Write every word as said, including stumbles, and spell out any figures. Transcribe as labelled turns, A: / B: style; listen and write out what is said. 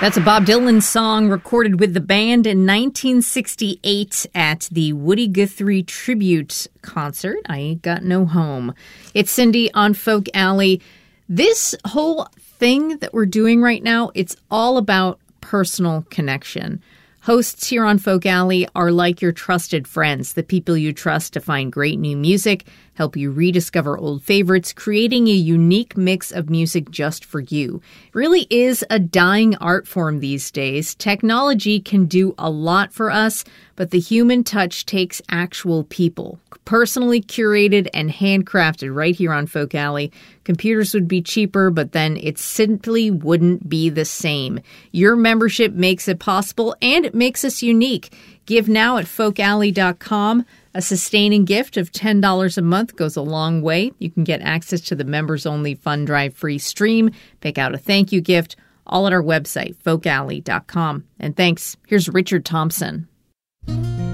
A: That's a Bob Dylan song recorded with the band in nineteen sixty-eight at the Woody Guthrie Tribute Concert. I Ain't Got No Home. It's Cindy on Folk Alley. This whole thing that we're doing right now, it's all about personal connection. Hosts here on Folk Alley are like your trusted friends, the people you trust to find great new music, help you rediscover old favorites, creating a unique mix of music just for you. It really is a dying art form these days. Technology can do a lot for us, but the human touch takes actual people. Personally curated and handcrafted right here on Folk Alley. Computers would be cheaper, but then it simply wouldn't be the same. Your membership makes it possible, and it makes us unique. Give now at folk alley dot com. A sustaining gift of ten dollars a month goes a long way. You can get access to the members-only Fund Drive free stream, pick out a thank you gift, all at our website, folk alley dot com. And thanks. Here's Richard Thompson.